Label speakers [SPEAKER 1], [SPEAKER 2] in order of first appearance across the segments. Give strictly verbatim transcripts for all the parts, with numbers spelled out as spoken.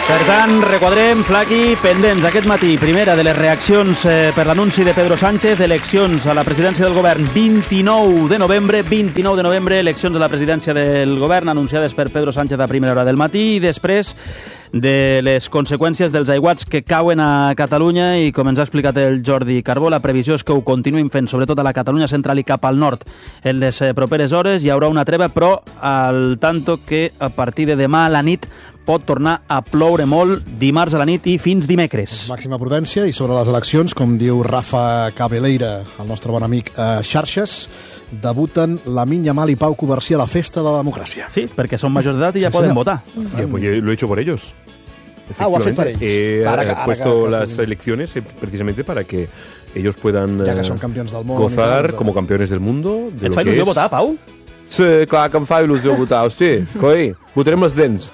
[SPEAKER 1] Per tant, requadrem, Flaqui, pendents aquest matí. Primera de les reaccions eh, per l'anunci de Pedro Sánchez, eleccions a la presidència del govern vint-i-nou de novembre, vint-i-nou de novembre, eleccions a la presidència del govern anunciades per Pedro Sánchez a primera hora del matí i després de les conseqüències dels aiguats que cauen a Catalunya i, com ens ha explicat el Jordi Carbó, la previsió és que ho continuïn fent, sobretot a la Catalunya central i cap al nord. En les properes hores hi haurà una treva, però al tanto que a partir de demà a la nit pot tornar a ploure molt dimarts a la nit i fins dimecres.
[SPEAKER 2] Màxima prudència i sobre les eleccions, com diu Rafa Cabeleira, el nostre bon amic a Xarxes, debuten Lamine Yamal i Pau Covarsí a la festa de la democràcia.
[SPEAKER 1] Sí, perquè són majors d'edat i ja sí, poden sí. votar.
[SPEAKER 3] Ja, pues yo lo he hecho por ellos.
[SPEAKER 2] Ah, ho ha fet per ells.
[SPEAKER 3] He
[SPEAKER 2] ara, ara,
[SPEAKER 3] puesto
[SPEAKER 2] ara, ara,
[SPEAKER 3] las elecciones precisamente para que ellos puedan
[SPEAKER 2] ja que són campions del món
[SPEAKER 3] gozar como campeones del mundo. De
[SPEAKER 1] Et
[SPEAKER 3] lo
[SPEAKER 1] fa
[SPEAKER 3] que
[SPEAKER 1] il·lusió
[SPEAKER 3] es...
[SPEAKER 1] votar, Pau?
[SPEAKER 3] Sí, clar que em fa il·lusió votar. Hosti, coi, votarem les dents.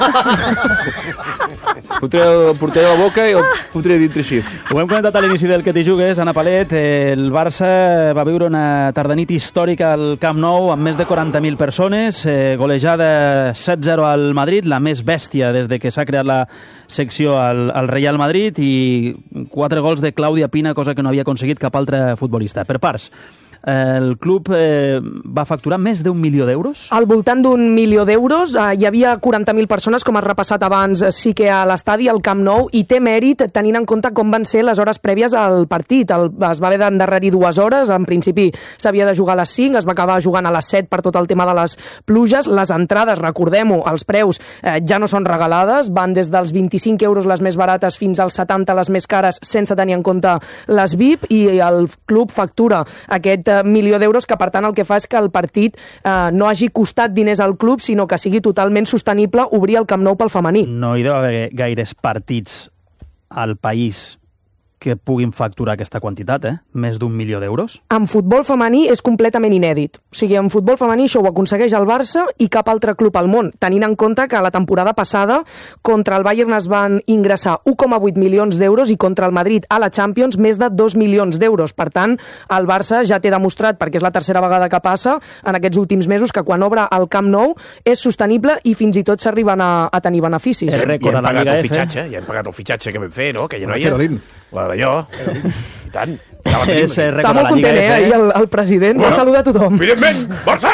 [SPEAKER 3] Fotré el portaré a la boca i el fotré dintre així.
[SPEAKER 1] Ho hem comentat a l'inici del Que t'hi jugues, Anna Palet. El Barça va viure una tardanit històrica al Camp Nou amb més de quaranta mil persones, eh, golejada set zero al Madrid, la més bèstia des de que s'ha creat la secció al, al Real Madrid, i quatre gols de Clàudia Pina, cosa que no havia aconseguit cap altre futbolista. Per parts, el club eh, va facturar més d'un milió d'euros?
[SPEAKER 4] Al voltant d'un milió d'euros. Eh, hi havia quaranta mil persones, com has repassat abans, sí que a l'estadi, al Camp Nou, i té mèrit tenint en compte com van ser les hores prèvies al partit. El, es va haver d'endarrerir dues hores. En principi s'havia de jugar a les cinc, es va acabar jugant a les set per tot el tema de les pluges. Les entrades, recordem-ho, els preus eh, ja no són regalades, van des dels vint-i-cinc euros les més barates fins als setanta les més cares, sense tenir en compte les V I P, i el club factura aquest milió d'euros, que per tant el que fa és que el partit eh, no hagi costat diners al club, sinó que sigui totalment sostenible obrir el Camp Nou pel femení.
[SPEAKER 1] No hi deu haver gaires partits al país que puguin facturar aquesta quantitat, eh? Més d'un milió d'euros.
[SPEAKER 4] En futbol femení és completament inèdit. O sigui, en futbol femení això ho aconsegueix el Barça i cap altre club al món, tenint en compte que la temporada passada contra el Bayern es van ingressar un coma vuit milions d'euros i contra el Madrid a la Champions més de dos milions d'euros. Per tant, el Barça ja té demostrat, perquè és la tercera vegada que passa en aquests últims mesos, que quan obre el Camp Nou és sostenible i fins i tot s'arriben a, a tenir beneficis.
[SPEAKER 3] Ja, ja hem pagat el fitxatge, ja hem pagat el fitxatge que vam fer, no? Que ja no hi ha... La d'allò, i tant.
[SPEAKER 4] És, eh, Està molt content, eh, ahir el, el president. Va saludar a tothom.
[SPEAKER 3] Evidentment, Barça!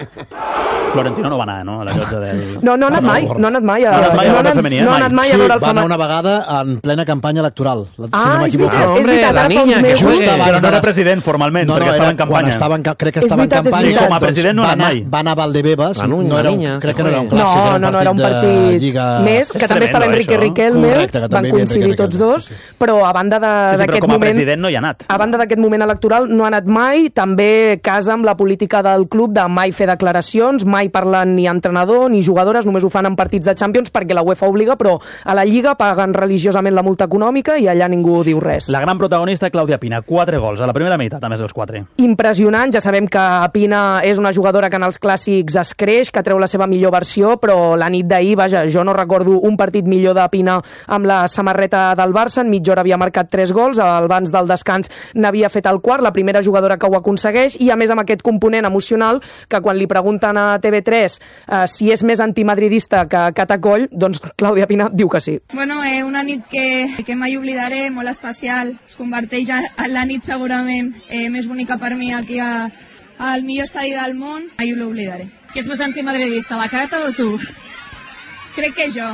[SPEAKER 1] Florentino no va anar, no? A la llotja del...
[SPEAKER 4] No, no ha anat mai. No ha anat mai a,
[SPEAKER 1] no, no,
[SPEAKER 4] no, no, no ha anat mai a veure el
[SPEAKER 2] va anar una vegada en plena campanya electoral.
[SPEAKER 4] Ah, és veritat, és veritat,
[SPEAKER 1] la niña, que no era president formalment, perquè estava en campanya.
[SPEAKER 2] Estava en, crec que estava en campanya.
[SPEAKER 1] Com a president no ha anat mai.
[SPEAKER 2] Va anar a Valdebebas, no era un, crec que no era un clàssic,
[SPEAKER 4] no, no, no, era un partit més, que també estava Enrique Riquelme, van coincidir tots dos, però a banda d'aquest moment...
[SPEAKER 1] Sí, però com a president no hi ha anat.
[SPEAKER 4] A banda d'aquest moment electoral no ha anat mai, també casa amb la política del club de mai fer declaracions, mai parlant ni entrenador ni jugadores, només ho fan en partits de Champions perquè la UEFA obliga, però a la Lliga paguen religiosament la multa econòmica i allà ningú diu res.
[SPEAKER 1] La gran protagonista, Clàudia Pina, quatre gols a la primera meitat, a més dels quatre.
[SPEAKER 4] Impressionant, ja sabem que Pina és una jugadora que en els clàssics es creix, que treu la seva millor versió, però la nit d'ahir, vaja, jo no recordo un partit millor de Pina amb la samarreta del Barça, en mitja hora havia marcat tres gols, abans del descans n'havia fet el quart, la primera jugadora que ho aconsegueix, i a més amb aquest component emocional que quan li pregunten a T V tres eh, si és més antimadridista que Catacoll, doncs Clàudia Pina diu que sí.
[SPEAKER 5] Bueno, eh, una nit que, que mai oblidaré, molt especial, es converteix en la nit segurament eh, més bonica per mi aquí a, al millor estadi del món, mai l'oblidaré.
[SPEAKER 6] Qui és més antimadridista, la Cata o tu?
[SPEAKER 5] Crec que jo.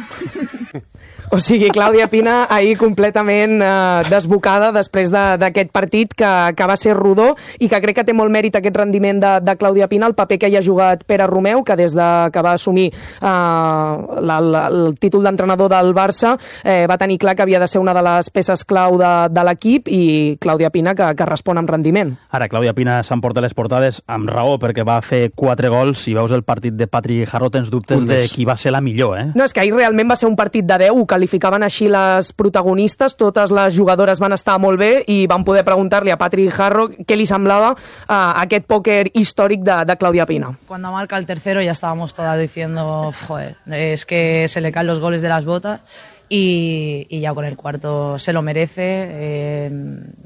[SPEAKER 4] O sigui, Clàudia Pina ahir completament eh, desbocada després d'aquest de, partit que, que va ser rodó i que crec que té molt mèrit aquest rendiment de, de Clàudia Pina, el paper que hi ha jugat Pere Romeu, que des de que va assumir eh, la, la, el títol d'entrenador del Barça eh, va tenir clar que havia de ser una de les peces clau de, de l'equip, i Clàudia Pina que, que respon amb rendiment.
[SPEAKER 1] Ara, Clàudia Pina s'emporta les portades amb raó, perquè va fer quatre gols i veus el partit de Patri Jarró, tens dubtes de qui va ser la millor, eh?
[SPEAKER 4] No, és que ahir realment va ser un partit de deu, que qualificaven així les protagonistes, totes les jugadores van estar molt bé i van poder preguntar-li a Patri Jarro què li semblava uh, aquest pòquer històric de, de Clàudia Pina.
[SPEAKER 7] Cuando marca el tercero ya estábamos todas diciendo, joder, es que se le caen los goles de las botas y, y ya con el cuarto se lo merece. Eh,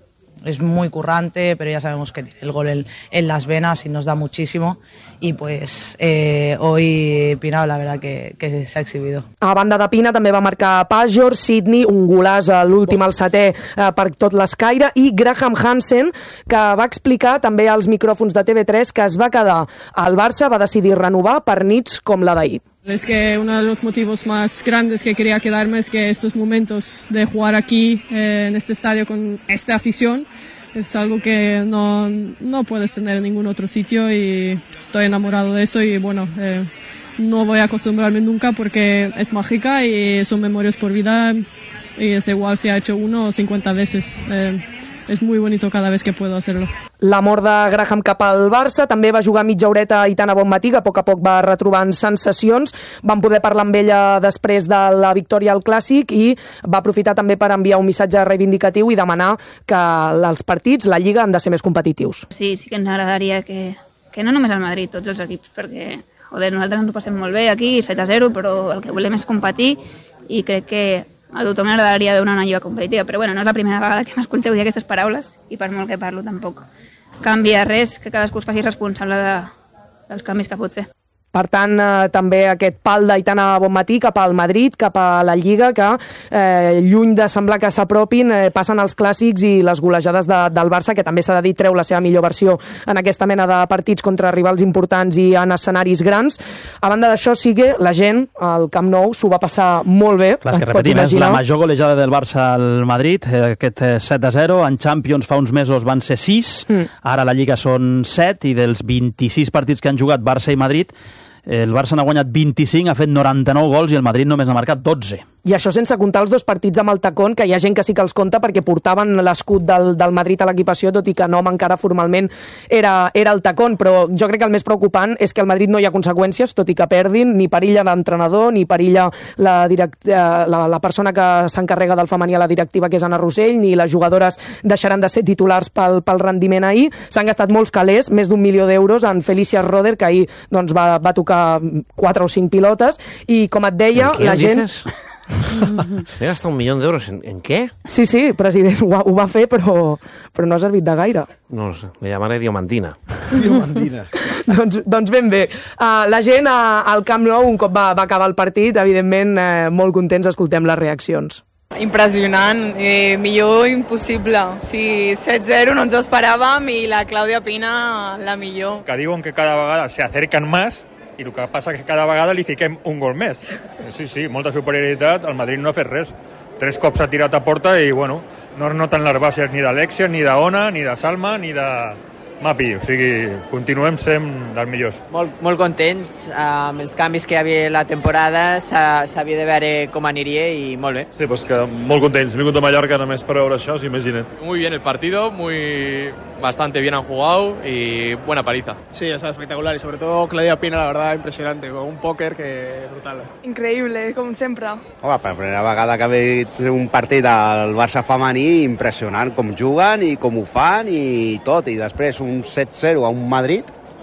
[SPEAKER 7] es muy currante, pero ya sabemos que tiene el gol en, en las venas y nos da muchísimo. Y pues eh, hoy Pina la verdad que, que s'ha exhibido.
[SPEAKER 4] A banda de Pina també va marcar Pajor, Sidney, un golaç a l'últim al setè eh, per tot l'escaire, i Graham Hansen, que va explicar també als micròfons de T V tres que es va quedar al Barça, va decidir renovar per nits com la d'ahir.
[SPEAKER 8] Es que uno de los motivos más grandes que quería quedarme es que estos momentos de jugar aquí eh, en este estadio con esta afición es algo que no, no puedes tener en ningún otro sitio, y estoy enamorado de eso, y bueno, eh, no voy a acostumbrarme nunca porque es mágica y son memorias por vida, y es igual si ha hecho uno o cincuenta veces. Eh, és muy bonito cada vez que puedo hacerlo.
[SPEAKER 4] L'amor de Graham cap al Barça, també va jugar mitja horeta a Aitana Bonmatí, que a poc a poc va retrobant sensacions. Vam poder parlar amb ella després de la victòria al Clàssic i va aprofitar també per enviar un missatge reivindicatiu i demanar que els partits, la Lliga, han de ser més competitius.
[SPEAKER 9] Sí, sí que ens agradaria que, que no només el Madrid, tots els equips, perquè joder, nosaltres ens ho passem molt bé aquí, set a zero, però el que volem és competir, i crec que a tothom m'agradaria veure una Lliga competitiva, però bueno, no és la primera vegada que m'escolteu dir aquestes paraules, i per molt que parlo tampoc canvia res, que cadascú es faci responsable de, dels canvis que pot fer.
[SPEAKER 4] Per tant, eh, també aquest pal d'Aitana Bonmatí cap al Madrid, cap a la Lliga, que eh, lluny de semblar que s'apropin, eh, passen els clàssics i les golejades de, del Barça, que també s'ha de dir treu la seva millor versió en aquesta mena de partits contra rivals importants i en escenaris grans. A banda d'això, sí que la gent al Camp Nou s'ho va passar molt bé.
[SPEAKER 1] Clar, que repetim, és la major golejada del Barça al Madrid, aquest set a zero. En Champions fa uns mesos van ser sis, mm. ara a la Lliga són set, i dels vint-i-sis partits que han jugat Barça i Madrid, el Barça n'ha guanyat vint-i-cinc, ha fet noranta-nou gols, i el Madrid només n'ha marcat dotze.
[SPEAKER 4] I això sense comptar els dos partits amb el tacón, que hi ha gent que sí que els compta perquè portaven l'escut del, del Madrid a l'equipació, tot i que nom encara formalment era, era el tacón. Però jo crec que el més preocupant és que al Madrid no hi ha conseqüències, tot i que perdin, ni perilla l'entrenador, ni perilla la, direct, la, la persona que s'encarrega del femení a la directiva, que és Anna Rossell, ni les jugadores deixaran de ser titulars pel, pel rendiment ahir. S'han gastat molts calés, més d'un milió d'euros en Felicia Roder, que ahir doncs, va, va tocar quatre o cinc pilotes, i com et deia, la gent...
[SPEAKER 3] Dices? ¿Se ha gastado un millón de euros en, en qué?
[SPEAKER 4] Sí, sí, president, ho, ho va fer, però, però no ha servit de gaire.
[SPEAKER 3] No sé, le llamaré Diomantina.
[SPEAKER 2] Diomantina.
[SPEAKER 4] doncs, doncs ben bé. Uh, la gent uh, al Camp Nou, un cop va, va acabar el partit, evidentment, uh, molt contents, escoltem les reaccions.
[SPEAKER 10] Impressionant, eh, millor impossible. O sigui, set zero no ens ho esperàvem, i la Clàudia Pina la millor.
[SPEAKER 11] Que diuen que cada vegada se acercan más, i el que passa és que cada vegada li fiquem un gol més. Sí, sí, molta superioritat, el Madrid no ha fet res. Tres cops ha tirat a porta i, bueno, no es noten les bases ni d'Alexia, ni d'Ona, ni de Salma, ni de Mapi. O sigui, continuem sent dels millors.
[SPEAKER 12] Molt, molt contents amb els canvis que hi havia la temporada, s'havia de veure com aniria i molt bé.
[SPEAKER 13] Sí, pues que molt contents. He vingut a Mallorca només per veure això, s'imaginen.
[SPEAKER 14] Muy bien el partido, muy bastante bien han jugado y buena paliza.
[SPEAKER 15] Sí, o sea, espectacular, y sobre todo Claudia Pina, la verdad, impresionante, con un póker que brutal.
[SPEAKER 16] Increïble, com sempre.
[SPEAKER 17] Home, per primera vegada que ha vist un partit al Barça femení, impressionant com juguen i com ho fan i tot, i després un set zero a un Madrid,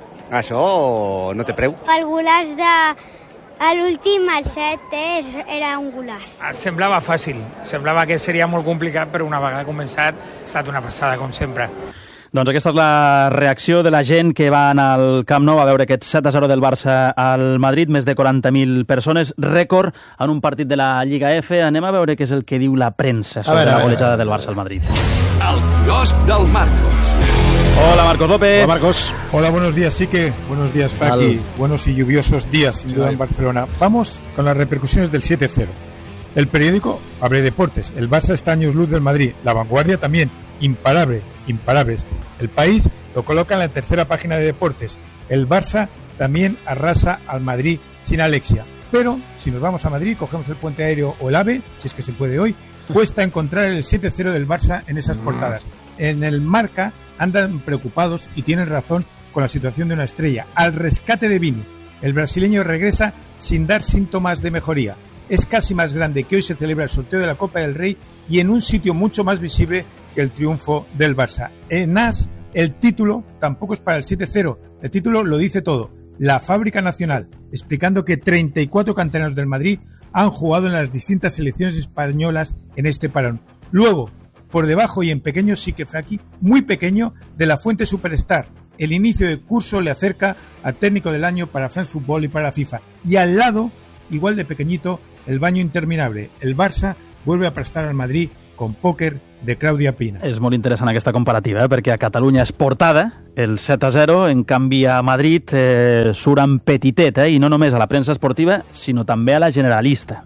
[SPEAKER 17] això no té preu.
[SPEAKER 18] El golaç de a l'últim, el set, era un golaç.
[SPEAKER 19] Semblava fàcil, semblava que seria molt complicat, però una vegada començat ha estat una passada, com sempre.
[SPEAKER 1] Doncs aquesta és la reacció de la gent que va anar al Camp Nou a veure aquest set a zero del Barça al Madrid, més de quaranta mil persones, rècord en un partit de la Lliga F. Anem a veure què és el que diu la premsa sobre la golejada del Barça al Madrid.
[SPEAKER 20] El quiosc del Marcos.
[SPEAKER 1] Hola, Marcos López.
[SPEAKER 2] Hola, Marcos.
[SPEAKER 21] Hola, buenos días, sí que buenos días, Faki. Buenos y lluviosos días, sin duda, en Barcelona. Vamos con las repercusiones del siete cero. El periódico abre deportes. El Barça está años luz del Madrid. La Vanguardia también. Imparable, imparables. El País lo coloca en la tercera página de deportes. El Barça también arrasa al Madrid sin Alexia. Pero si nos vamos a Madrid, cogemos el puente aéreo o el AVE, si es que se puede hoy, cuesta encontrar el siete cero del Barça en esas portadas. En el Marca andan preocupados y tienen razón con la situación de una estrella. Al rescate de Vini. El brasileño regresa sin dar síntomas de mejoría. Es casi más grande que hoy se celebra el sorteo de la Copa del Rey y en un sitio mucho más visible que el triunfo del Barça. En A S, el título tampoco es para el siete cero. El título lo dice todo. La Fábrica Nacional, explicando que treinta y cuatro canteranos del Madrid han jugado en las distintas selecciones españolas en este parón. Luego, por debajo y en pequeño, sí que Fraki, muy pequeño, de la Fuente Superstar. El inicio de curso le acerca al técnico del año para France Football y para la FIFA. Y al lado, igual de pequeñito, el baño interminable. El Barça vuelve a prestar al Madrid con pòquer de Clàudia Pina.
[SPEAKER 1] És molt interessant aquesta comparativa, eh? perquè a Catalunya és portada el set a zero, en canvi a Madrid eh, surt en petitet, eh? i no només a la premsa esportiva, sinó també a la generalista.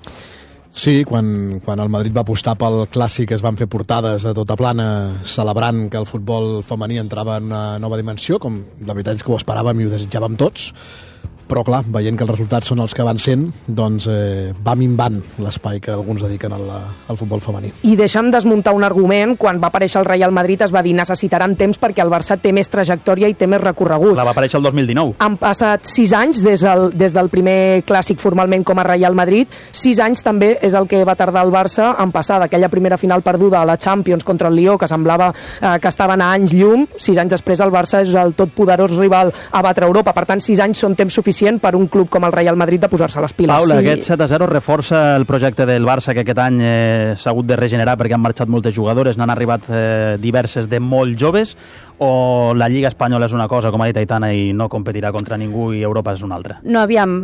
[SPEAKER 2] Sí, quan, quan el Madrid va apostar pel clàssic es van fer portades a tota plana celebrant que el futbol femení entrava en una nova dimensió, com la veritat és que ho esperàvem i ho desitjàvem tots, però clar, veient que els resultats són els que van sent, doncs eh, va minvant l'espai que alguns dediquen al, al futbol femení.
[SPEAKER 4] I deixa'm desmuntar un argument. Quan va aparèixer el Real Madrid es va dir necessitaran temps perquè el Barça té més trajectòria i té més recorregut.
[SPEAKER 1] La va aparèixer el dos mil dinou.
[SPEAKER 4] Han passat sis anys des del, des del primer clàssic formalment com a Real Madrid. Sis anys també és el que va tardar el Barça en passar d'aquella primera final perduda a la Champions contra el Lió, que semblava eh, que estaven a anys llum. Sis anys després el Barça és el totpoderós rival a batre Europa. Per tant, sis anys són temps suficient per un club com el Real Madrid de posar-se a les piles.
[SPEAKER 1] Paula,
[SPEAKER 4] sí.
[SPEAKER 1] Aquest set a zero reforça el projecte del Barça, que aquest any eh, s'ha hagut de regenerar perquè han marxat moltes jugadores, n'han arribat eh, diverses de molt joves, o la Lliga Espanyola és una cosa, com ha dit Aitana, i no competirà contra ningú i Europa és una altra?
[SPEAKER 6] No, aviam,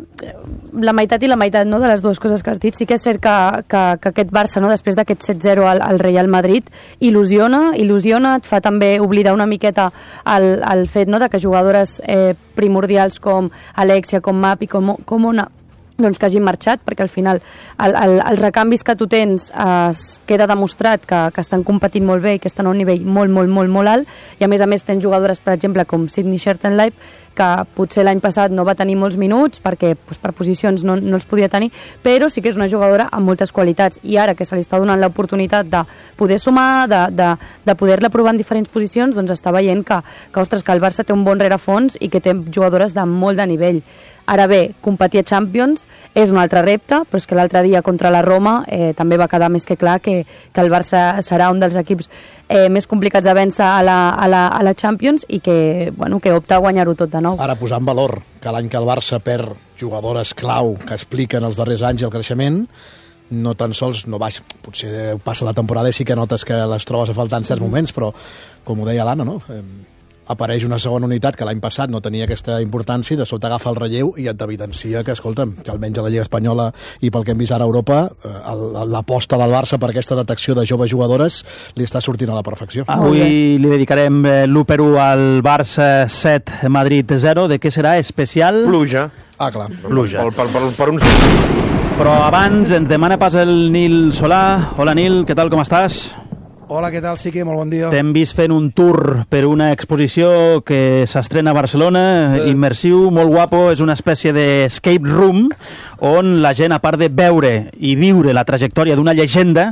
[SPEAKER 6] la meitat i la meitat, no?, de les dues coses que has dit. Sí que és cert que, que, que aquest Barça, no?, després d'aquest set zero al, al Real Madrid, il·lusiona, il·lusiona, et fa també oblidar una miqueta el, el fet, no?, de que jugadores eh, primordials com Alexia, com Mapi, com, com una, doncs que hagin marxat, perquè al final el, el, els recanvis que tu tens es queda demostrat que, que estan competint molt bé i que estan a un nivell molt, molt, molt, molt alt, i a més a més tens jugadores, per exemple, com Sydney Schertenleib, que potser l'any passat no va tenir molts minuts perquè doncs, per posicions no, no els podia tenir, però sí que és una jugadora amb moltes qualitats, i ara que se li està donant l'oportunitat de poder sumar, de, de, de poder-la provar en diferents posicions, doncs està veient que, que, ostres, que el Barça té un bon rerefons i que té jugadores de molt de nivell. Ara bé, competir a Champions és un altre repte, però és que l'altre dia contra la Roma eh, també va quedar més que clar que, que el Barça serà un dels equips eh, més complicats de vèncer a la, a la, a la Champions i que, bueno, que opta a guanyar-ho tot de nou.
[SPEAKER 2] Ara, posar en valor que l'any que el Barça perd jugadores clau que expliquen els darrers anys el creixement, no tan sols, no baix, potser passa la temporada i sí que notes que les trobes a faltar en certs moments, però com ho deia l'Anna, no? Eh, apareix una segona unitat que l'any passat no tenia aquesta importància i de sota agafa el relleu i et evidencia que, escolta'm, que almenys a la Lliga Espanyola i pel que hem vist ara a Europa, l'aposta del Barça per aquesta detecció de joves jugadores li està sortint a la perfecció.
[SPEAKER 1] Avui li dedicarem l'u per u al Barça set, Madrid zero. De què serà especial?
[SPEAKER 3] Pluja.
[SPEAKER 2] Ah, clar.
[SPEAKER 1] Pluja.
[SPEAKER 3] Per, per, per, per uns...
[SPEAKER 1] Però abans ens demana pas el Nil Solà. Hola, Nil, què tal, com estàs?
[SPEAKER 22] Hola, què tal, Siqui? Molt bon dia.
[SPEAKER 1] T'hem vist fent un tour per una exposició que s'estrena a Barcelona, sí. Immersiu, molt guapo, és una espècie d'escape room on la gent, a part de veure i viure la trajectòria d'una llegenda,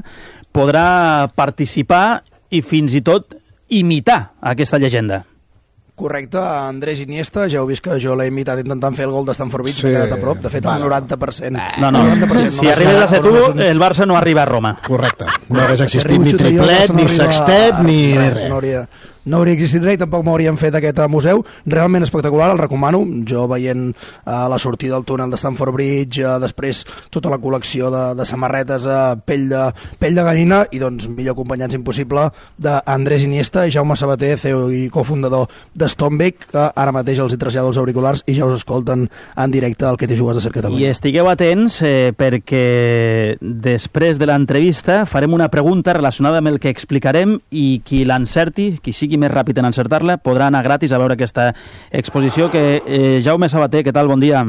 [SPEAKER 1] podrà participar i fins i tot imitar aquesta llegenda.
[SPEAKER 22] Correcte, Andrés Iniesta, ja heu vist que jo l'he imitat intentant fer el gol de Stamford Bridge, sí. M'he quedat a prop, de fet el noranta per cent.
[SPEAKER 1] No, no, noranta per cent si no arribes a ser tu, el Barça no arriba a Roma.
[SPEAKER 2] Correcte, no hagués existit ni triplet, ni sextet, ni res.
[SPEAKER 22] No hauria... no hauria existit res i tampoc m'haurien fet aquest museu. Realment espectacular, el recomano. Jo veient uh, la sortida del túnel de Stamford Bridge, uh, després tota la col·lecció de, de samarretes a uh, pell, de, pell de gallina, i doncs millor acompanyants impossible d'Andrés Iniesta i Jaume Sabater, C E O i cofundador de Stonebeck, que ara mateix els hi trasllado els auriculars i ja us escolten en directe al Que t'hi jugues de Ser Catalunya.
[SPEAKER 1] I estigueu atents eh, perquè després de l'entrevista farem una pregunta relacionada amb el que explicarem i qui l'encerti, qui sigui més ràpid en encertar-la, podrà anar gratis a veure aquesta exposició que eh, Jaume Sabater, què tal? Bon dia.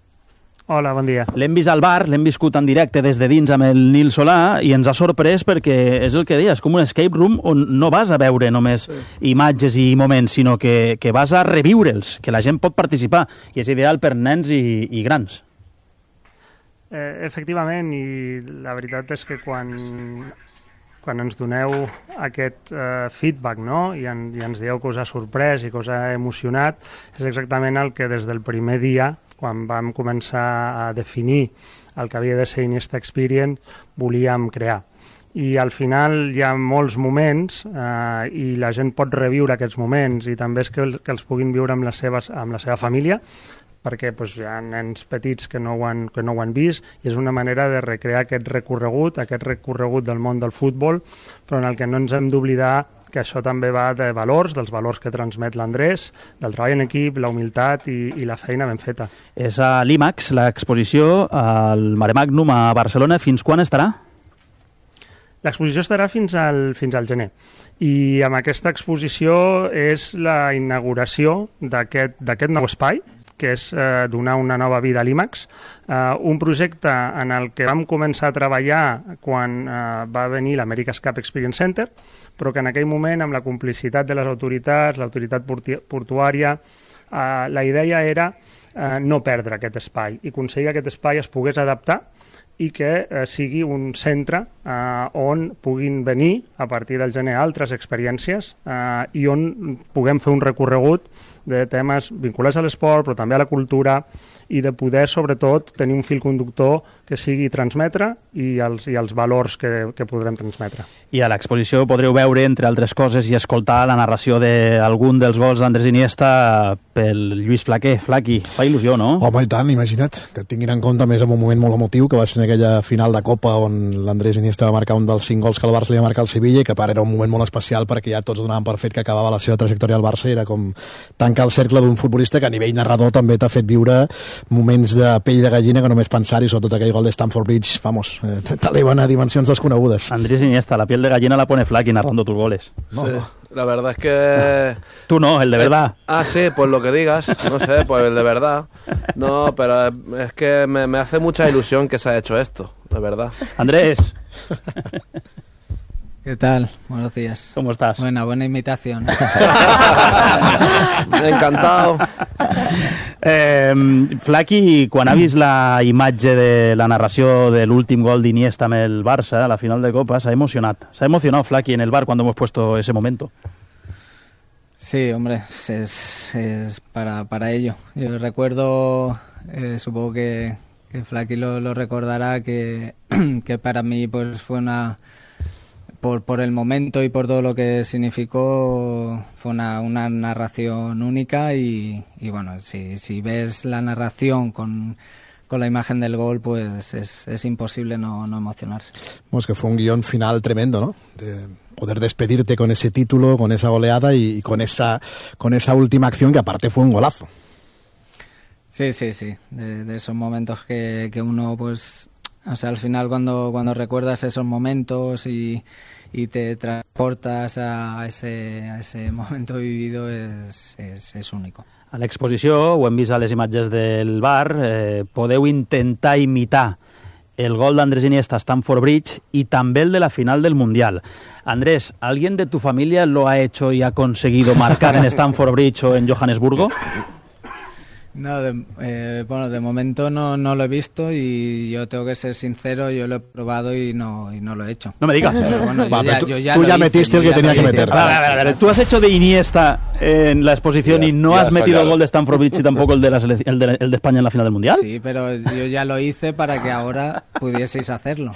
[SPEAKER 23] Hola, bon dia.
[SPEAKER 1] L'hem vist al bar, l'hem viscut en directe des de dins amb el Nil Solà i ens ha sorprès perquè és el que deies, com un escape room on no vas a veure només sí. imatges i moments, sinó que, que vas a reviure'ls, que la gent pot participar i és ideal per nens i, i grans.
[SPEAKER 23] Eh, efectivament, i la veritat és que quan... quan ens doneu aquest eh, feedback, no? I, en, i ens dieu que us ha sorprès i que us ha emocionat, és exactament el que des del primer dia, quan vam començar a definir el que havia de ser Iniesta Experience, volíem crear. I al final hi ha molts moments eh, i la gent pot reviure aquests moments i també és que, que els puguin viure amb, les seves, amb la seva família, perquè pues, hi ha nens petits que no, ho han, que no ho han vist, i és una manera de recrear aquest recorregut, aquest recorregut del món del futbol, però en el que no ens hem d'oblidar que això també va de valors, dels valors que transmet l'Andrés, del treball en equip, la humilitat i, i la feina ben feta.
[SPEAKER 1] És a l'IMAX, l'exposició al Mare Magnum a Barcelona. Fins quan estarà?
[SPEAKER 23] L'exposició estarà fins al, fins al gener, i amb aquesta exposició és la inauguració d'aquest d'aquest nou espai, que és eh, donar una nova vida a l'IMAX, eh, un projecte en el que vam començar a treballar quan eh, va venir l'America's Cup Experience Center, però que en aquell moment, amb la complicitat de les autoritats, l'autoritat portuària, eh, la idea era eh, no perdre aquest espai i aconseguir que aquest espai es pogués adaptar i que eh, sigui un centre eh, on puguin venir a partir del gener altres experiències eh, i on puguem fer un recorregut de temes vinculats a l'esport, però també a la cultura, i de poder, sobretot, tenir un fil conductor que sigui transmetre i els, i els valors que, que podrem transmetre.
[SPEAKER 1] I a l'exposició podreu veure, entre altres coses, i escoltar la narració d'algun dels gols d'Andrés Iniesta pel Lluís Flaquer. Flaqui, fa il·lusió, no?
[SPEAKER 2] Home, i tant, imagina't, que tinguin en compte més en un moment molt emotiu, que va ser en aquella final de Copa on l'Andrés Iniesta va marcar un dels cinc gols que el Barça li va marcar al Sevilla, i que a part era un moment molt especial perquè ja tots donaven per fet que acabava la seva trajectòria al Barça, i era com tancar el cercle d'un futbolista que a nivell narrador també t'ha fet viure moments de pell de gallina que només pensar-hi, sobretot aquell gol de Stamford Bridge, vamos, eh, t'eleven a dimensions desconegudes.
[SPEAKER 1] Andrés Iniesta, la piel de gallina la pone Flaqui narrando tus goles.
[SPEAKER 5] No. Sí, la verdad es que...
[SPEAKER 1] Tú no, el de verdad.
[SPEAKER 5] Eh, ah, sí, pues lo que digas, no sé, pues el de verdad. No, pero es que me, me hace mucha ilusión que se haya hecho esto, de verdad.
[SPEAKER 1] Andrés.
[SPEAKER 7] ¿Qué tal? Buenos días.
[SPEAKER 1] ¿Cómo estás?
[SPEAKER 7] Buena, buena imitación.
[SPEAKER 5] Encantado.
[SPEAKER 1] Eh, Flaqui, quan ha vist la imatge de la narració de l'últim gol d'Iniesta amb el Barça a la final de Copa, s'ha emocionat. S'ha emocionado Flaqui en el bar cuando hemos puesto ese momento.
[SPEAKER 7] Sí, hombre, es, es para, para ello. Yo recuerdo, eh, supongo que, que Flaqui lo, lo recordará, que, que para mí pues fue una... Por, por el momento y por todo lo que significó, fue una, una narración única y, y bueno, si, si ves la narración con, con la imagen del gol, pues es, es imposible no, no emocionarse.
[SPEAKER 2] Pues que fue un guión final tremendo, ¿no? De poder despedirte con ese título, con esa goleada y, y con esa con esa última acción que aparte fue un golazo.
[SPEAKER 7] Sí, sí, sí, de, de esos momentos que, que uno pues... O sea, al final cuando, cuando recuerdas esos momentos y, y te transportas a ese, a ese momento vivido és, és, és único.
[SPEAKER 1] A l'exposició, ho hem vist a les imatges del bar, eh, podeu intentar imitar el gol d'Andrés Iniesta a Stamford Bridge y també el de la final del Mundial. Andrés, ¿alguien de tu familia lo ha hecho y ha conseguido marcar en Stamford Bridge o en Johannesburgo?
[SPEAKER 7] No, de, eh, bueno, de momento no, no lo he visto y yo tengo que ser sincero, yo lo he probado y no, y no lo he hecho.
[SPEAKER 1] No me digas.
[SPEAKER 7] Pero bueno,
[SPEAKER 2] Va,
[SPEAKER 7] yo ya,
[SPEAKER 2] tú,
[SPEAKER 7] yo ya
[SPEAKER 2] tú ya
[SPEAKER 7] hice,
[SPEAKER 2] metiste el que tenía que meter.
[SPEAKER 1] A ver, a ver, a ver, tú has hecho de Iniesta en la exposición
[SPEAKER 5] Ya,
[SPEAKER 1] y no
[SPEAKER 5] ya
[SPEAKER 1] has
[SPEAKER 5] está
[SPEAKER 1] metido
[SPEAKER 5] claro.
[SPEAKER 1] el gol de Stamford Bridge y tampoco el de, la selec- el, de, el de España en la final del Mundial.
[SPEAKER 7] Sí, pero yo ya lo hice para que ahora pudieseis hacerlo.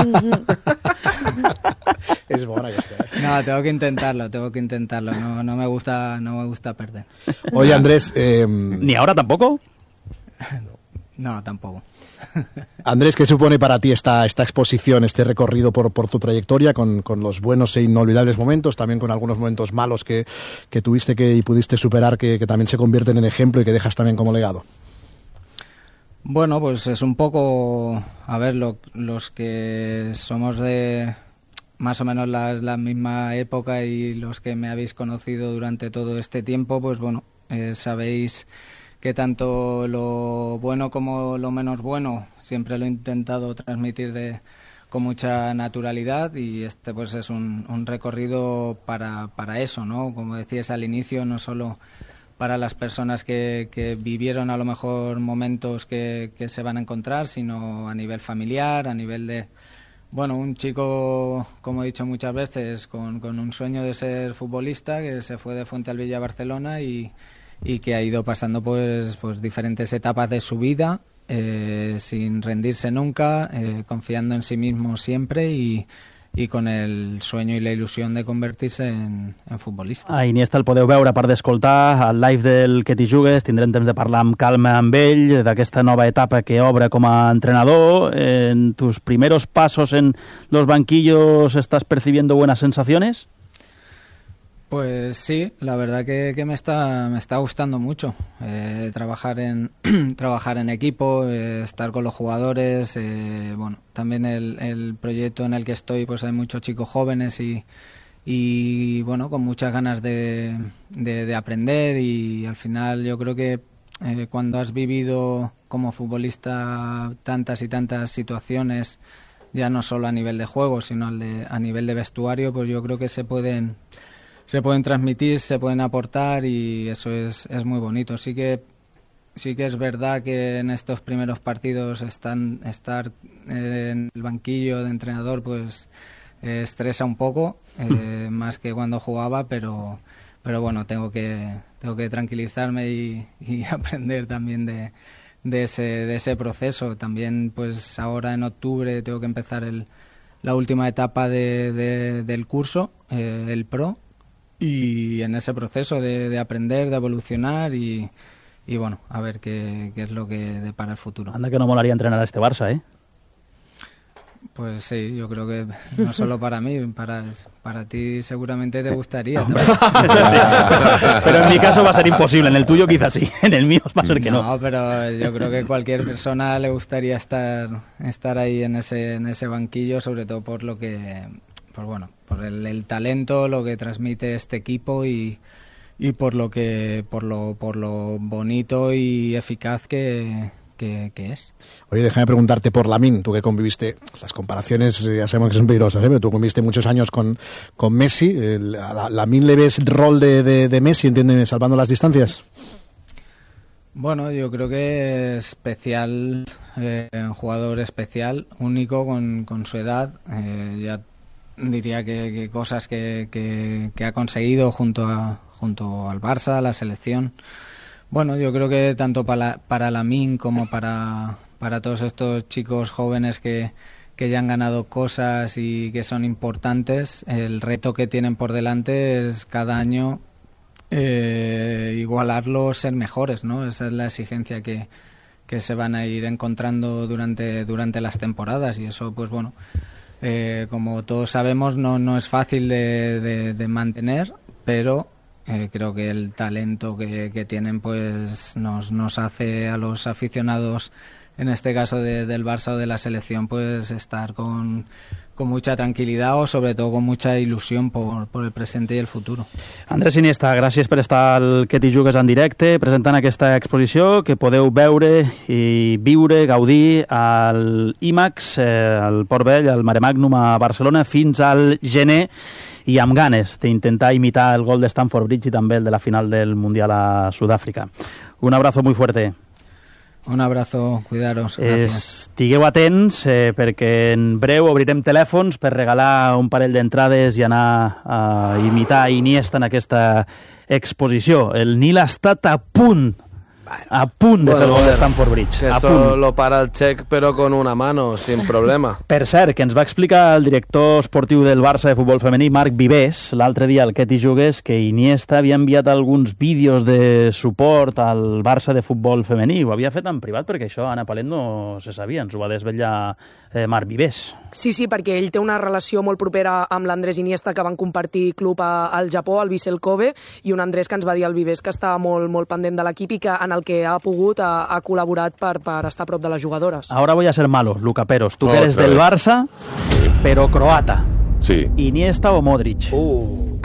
[SPEAKER 2] Es bona aquesta. Eh?
[SPEAKER 7] No, tengo que intentarlo, tengo que intentarlo. No, no me gusta, no me gusta perder.
[SPEAKER 2] Oye, Andrés... Eh,
[SPEAKER 1] ¿Ni ahora tampoco?
[SPEAKER 7] No, tampoco.
[SPEAKER 2] Andrés, ¿qué supone para ti esta, esta exposición, este recorrido por, por tu trayectoria, con, con los buenos e inolvidables momentos, también con algunos momentos malos que, que tuviste que, y pudiste superar, que, que también se convierten en ejemplo y que dejas también como legado?
[SPEAKER 7] Bueno, pues es un poco, a ver, lo, los que somos de más o menos la, la misma época y los que me habéis conocido durante todo este tiempo, pues bueno, eh, sabéis que tanto lo bueno como lo menos bueno siempre lo he intentado transmitir de, con mucha naturalidad y este pues es un, un recorrido para, para eso, ¿no? Como decías al inicio, no solo para las personas que, que vivieron a lo mejor momentos que, que se van a encontrar, sino a nivel familiar, a nivel de, bueno, un chico, como he dicho muchas veces, con, con un sueño de ser futbolista, que se fue de Fuentealbilla a Barcelona y y que ha ido pasando pues pues diferentes etapas de su vida eh, sin rendirse nunca, eh, confiando en sí mismo siempre y, y con el sueño y la ilusión de convertirse en, en futbolista.
[SPEAKER 1] A Iniesta el podeu veure, a part d'escoltar, al live del Que t'hi jugues. Tindrem temps de parlar amb calma amb ell d'aquesta nova etapa que obre com a entrenador. En tus primeros pasos en los banquillos, ¿estás percibiendo buenas sensaciones?
[SPEAKER 7] Pues sí, la verdad que, que me está me está gustando mucho eh, trabajar en trabajar en equipo, eh, estar con los jugadores, eh, bueno, también el, el proyecto en el que estoy, pues hay muchos chicos jóvenes y, y bueno, con muchas ganas de, de, de aprender, y al final yo creo que eh, cuando has vivido como futbolista tantas y tantas situaciones, ya no solo a nivel de juego, sino al de, a nivel de vestuario, pues yo creo que se pueden se pueden transmitir, se pueden aportar, y eso es, es muy bonito. Sí que sí que es verdad que en estos primeros partidos están estar en el banquillo de entrenador pues eh, estresa un poco, eh, más que cuando jugaba, pero pero bueno, tengo que tengo que tranquilizarme y, y aprender también de, de ese de ese proceso. También pues ahora en octubre tengo que empezar el la última etapa de, de, del curso, eh, el Pro, y en ese proceso de, de aprender, de evolucionar y, y bueno, a ver qué, qué es lo que depara el futuro.
[SPEAKER 1] Anda que no molaría entrenar a este Barça, ¿eh?
[SPEAKER 7] Pues sí, yo creo que no solo para mí, para, para ti seguramente te gustaría.
[SPEAKER 1] Sí, pero, pero en mi caso va a ser imposible, en el tuyo quizás sí, en el mío va a ser que no.
[SPEAKER 7] No, pero yo creo que cualquier persona le gustaría estar, estar ahí en ese, en ese banquillo, sobre todo por lo que... Pues bueno, por el, el talento, lo que transmite este equipo y, y por lo que por lo por lo bonito y eficaz que, que, que es.
[SPEAKER 2] Oye, déjame preguntarte por Lamine, tú que conviviste, las comparaciones ya sabemos que son peligrosas, ¿eh? Pero tú conviviste muchos años con, con Messi. El, ¿A Lamine le ves rol de, de, de Messi, entiéndeme, salvando las distancias?
[SPEAKER 7] Bueno, yo creo que es especial, eh, un jugador especial, único con, con su edad, eh, ya diría que, que cosas que, que, que ha conseguido junto a junto al Barça, a la selección. Bueno, yo creo que tanto para, para Lamine como para, para todos estos chicos jóvenes que, que ya han ganado cosas y que son importantes, el reto que tienen por delante es cada año eh, igualarlos, ser mejores, ¿no? Esa es la exigencia que, que se van a ir encontrando durante, durante las temporadas, y eso, pues bueno, Eh, como todos sabemos, no, no es fácil de, de, de mantener, pero eh, creo que el talento que, que tienen pues nos, nos hace a los aficionados, en este caso de, del Barça o de la selección, pues estar con, con mucha tranquilidad o sobre todo con mucha ilusión por, por el presente i el futuro.
[SPEAKER 1] Andrés Iniesta, gràcies per estar al Que t'hi jugues en directe, presentant aquesta exposició que podeu veure i viure, gaudir al IMAX, eh, al Port Vell, al Mare Magnum a Barcelona, fins al gener, i amb ganes d'intentar imitar el gol de Stamford Bridge i també el de la final del Mundial a Sud-àfrica. Un abrazo muy fuerte.
[SPEAKER 7] Un abrazo, cuidaros, gràcies.
[SPEAKER 1] Estigueu atents eh, perquè en breu obrirem telèfons per regalar un parell d'entrades i anar a imitar Iniesta en aquesta exposició. El Nil ha estat a punt, a punt de bueno, fer el gol de Stamford Bridge.
[SPEAKER 5] Que esto lo para el Check però con una mano, sin problema.
[SPEAKER 1] Per cert, que ens va explicar el director esportiu del Barça de futbol femení, Marc Vivés, l'altre dia al Que t'hi jugues, que Iniesta havia enviat alguns vídeos de suport al Barça de futbol femení. Ho havia fet en privat perquè això Anna Palet no se sabia, ens ho va desvetllar eh, Marc Vivés.
[SPEAKER 4] Sí, sí, perquè ell té una relació molt propera amb l'Andrés Iniesta, que van compartir club a, al Japó, al Vissel Kobe, i un Andrés que ens va dir al Vivés que estava molt, molt pendent de l'equip i que en el que ha pogut ha, ha col·laborat per, per estar a prop de les jugadores.
[SPEAKER 1] Ahora voy a ser malo, Luca Peros. Tú
[SPEAKER 8] oh,
[SPEAKER 1] que eres del Barça, pero croata.
[SPEAKER 8] Sí.
[SPEAKER 1] ¿Iniesta o Modric?
[SPEAKER 8] Uh.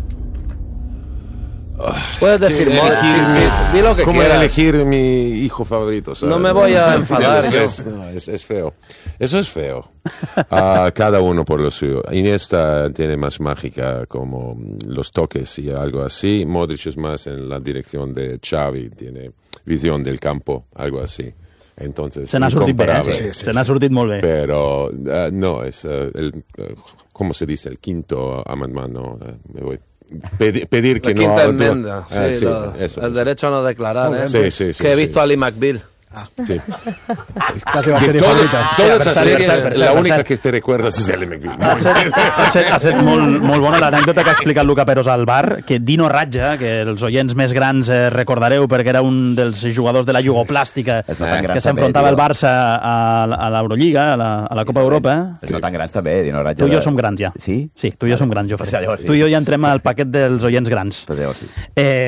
[SPEAKER 8] Uh,
[SPEAKER 5] Puedes decir Modric, sí, sí, sí. Di lo que
[SPEAKER 8] ¿Cómo
[SPEAKER 5] quieras.
[SPEAKER 8] elegir mi hijo favorito? ¿sabes?
[SPEAKER 5] No me voy a enfadar. yo.
[SPEAKER 8] Es, no, es, es feo. Eso es feo. Uh, cada uno por lo suyo. Iniesta tiene más mágica, como los toques y algo así. Modric es más en la dirección de Xavi, tiene visión del campo, algo así. Entonces,
[SPEAKER 1] se n'ha sortit bé, eh? sí, sí, se n'ha sortit molt bé.
[SPEAKER 8] Pero uh, no, es uh, el, uh, ¿cómo se dice? El quinto amendment, uh, me voy. Pedir, pedir que
[SPEAKER 5] la
[SPEAKER 8] no...
[SPEAKER 5] quinta enmienda,
[SPEAKER 8] ah,
[SPEAKER 5] sí,
[SPEAKER 8] sí
[SPEAKER 5] lo,
[SPEAKER 8] eso,
[SPEAKER 5] el
[SPEAKER 8] eso.
[SPEAKER 5] derecho a no declarar, ¿eh?
[SPEAKER 8] Sí, sí, sí,
[SPEAKER 5] que he
[SPEAKER 8] sí,
[SPEAKER 5] visto
[SPEAKER 8] sí.
[SPEAKER 5] a Lee McBeal.
[SPEAKER 2] Ah.
[SPEAKER 8] Sí.
[SPEAKER 2] La teva
[SPEAKER 8] De
[SPEAKER 2] sèrie
[SPEAKER 8] todas,
[SPEAKER 2] favorita.
[SPEAKER 8] todas las
[SPEAKER 1] Sí,
[SPEAKER 8] series,
[SPEAKER 1] per cert,
[SPEAKER 8] la
[SPEAKER 1] per
[SPEAKER 8] única
[SPEAKER 1] cert.
[SPEAKER 8] que te recuerdas es Ellen McBeal.
[SPEAKER 1] Ha set, ha set, ha set molt, molt bona l'anècdota que ha explicat Luca Peros al bar, que Dino Radja, que els oients més grans eh, recordareu perquè era un dels jugadors de la jugoplàstica
[SPEAKER 9] És no tan grans
[SPEAKER 1] que s'enfrontava
[SPEAKER 9] també,
[SPEAKER 1] al Barça a, a l'Eurolliga, a, la, a la Copa Europa.
[SPEAKER 9] És no tan grans també, Dino Radja.
[SPEAKER 1] Tu i jo som grans ja.
[SPEAKER 9] Sí?
[SPEAKER 1] Sí, tu i jo som grans, Jofre.
[SPEAKER 9] Pues llavors sí.
[SPEAKER 1] Tu i jo ja entrem al paquet dels oients grans.
[SPEAKER 9] Pues llavors sí.
[SPEAKER 1] Eh,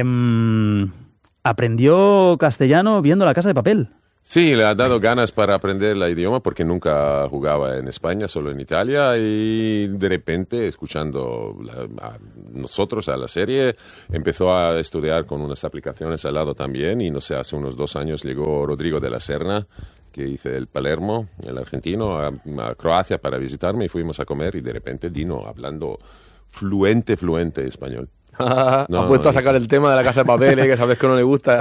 [SPEAKER 1] aprendió castellano viendo La Casa de Papel.
[SPEAKER 8] Sí, le ha dado ganas para aprender el idioma porque nunca jugaba en España, solo en Italia, y de repente, escuchando la- a nosotros, a la serie, empezó a estudiar con unas aplicaciones al lado también, y no sé, hace unos dos años llegó Rodrigo de la Serna, que hice el Palermo, el argentino, a, a Croacia para visitarme, y fuimos a comer, y de repente Dino hablando fluente, fluente español.
[SPEAKER 5] Ha
[SPEAKER 8] No,
[SPEAKER 5] puesto
[SPEAKER 8] no,
[SPEAKER 5] a sacar el tema de La Casa de Papel, eh, que sabes que no le gusta.